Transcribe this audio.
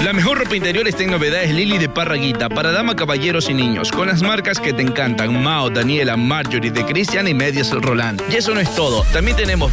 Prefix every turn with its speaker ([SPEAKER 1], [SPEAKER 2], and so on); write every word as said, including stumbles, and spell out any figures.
[SPEAKER 1] La mejor ropa interior está en Novedades Lili de Parraguita, para dama, caballeros y niños, con las marcas que te encantan: Mao, Daniela, Marjorie, de Cristian y Medias Roland. Y eso no es todo, también tenemos